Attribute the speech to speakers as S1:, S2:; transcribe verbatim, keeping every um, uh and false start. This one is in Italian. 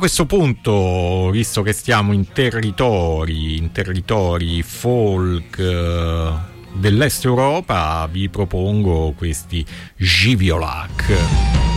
S1: questo punto, visto che stiamo in territori, in territori folk eh, dell'est Europa, vi propongo questi Giviolac.